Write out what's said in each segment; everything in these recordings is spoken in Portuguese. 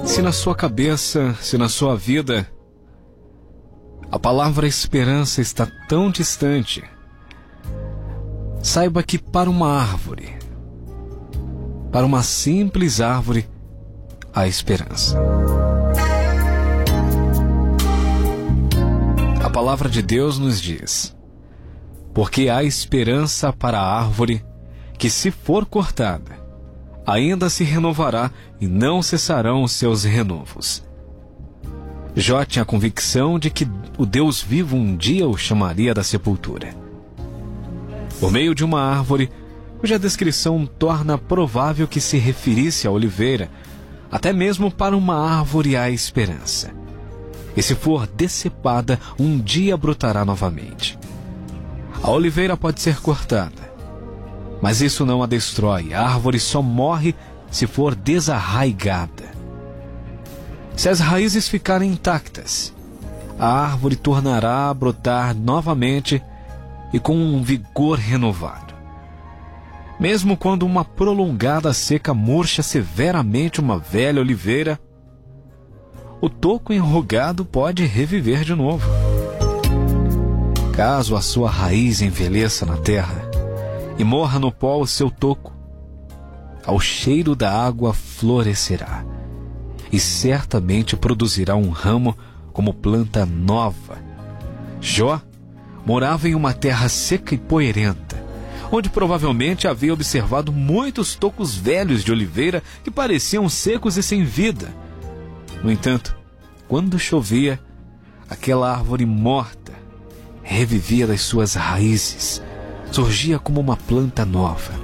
Se na sua cabeça, se na sua vida, a palavra esperança está tão distante, saiba que para uma árvore, para uma simples árvore, há esperança. A palavra de Deus nos diz: porque há esperança para a árvore que, se for cortada, ainda se renovará e não cessarão os seus renovos. Jó tinha a convicção de que o Deus vivo um dia o chamaria da sepultura. Por meio de uma árvore, cuja descrição torna provável que se referisse à oliveira, até mesmo para uma árvore há esperança. E se for decepada, um dia brotará novamente. A oliveira pode ser cortada, mas isso não a destrói. A árvore só morre se for desarraigada. Se as raízes ficarem intactas, a árvore tornará a brotar novamente e com um vigor renovado. Mesmo quando uma prolongada seca murcha severamente uma velha oliveira, o toco enrugado pode reviver de novo. Caso a sua raiz envelheça na terra e morra no pó o seu toco, ao cheiro da água florescerá e certamente produzirá um ramo como planta nova. Jó morava em uma terra seca e poeirenta, onde provavelmente havia observado muitos tocos velhos de oliveira que pareciam secos e sem vida. No entanto, quando chovia, aquela árvore morta revivia das suas raízes, surgia como uma planta nova.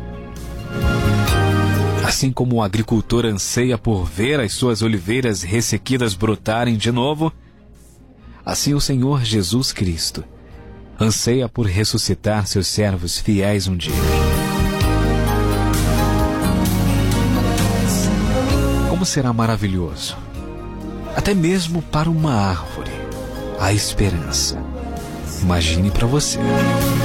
Assim como o agricultor anseia por ver as suas oliveiras ressequidas brotarem de novo, assim o Senhor Jesus Cristo anseia por ressuscitar seus servos fiéis um dia. Como será maravilhoso, até mesmo para uma árvore, a esperança. Imagine para você.